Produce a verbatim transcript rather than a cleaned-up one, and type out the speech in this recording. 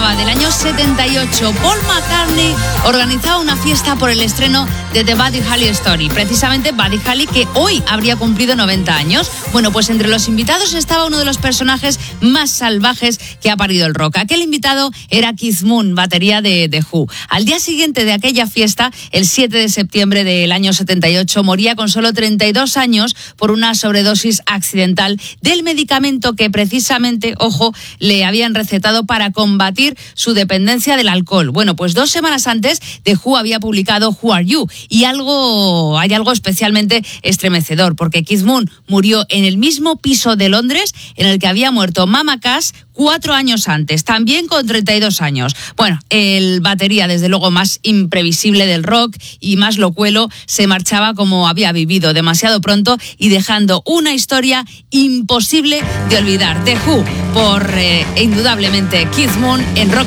pasaba, del año setenta y ocho, Paul McCartney organizaba una fiesta por el estreno de The Buddy Holly Story. Precisamente Buddy Holly, que hoy habría cumplido noventa años. Bueno, pues entre los invitados estaba uno de los personajes más salvajes que ha parido el rock. Aquel invitado era Keith Moon, batería de The Who. Al día siguiente de aquella fiesta, el siete de septiembre del año setenta y ocho, moría con solo treinta y dos años por una sobredosis accidental del medicamento que precisamente, ojo, le habían recetado para combatir su dependencia del alcohol. Bueno, pues dos semanas antes, The Who había publicado Who Are You, y algo, hay algo especialmente estremecedor, porque Keith Moon murió en el mismo piso de Londres en el que había muerto Mama Cass cuatro años antes, también con treinta y dos años. Bueno, el batería, desde luego, más imprevisible del rock y más locuelo, se marchaba como había vivido, demasiado pronto y dejando una historia imposible de olvidar. The Who, por eh, indudablemente Keith Moon en Rock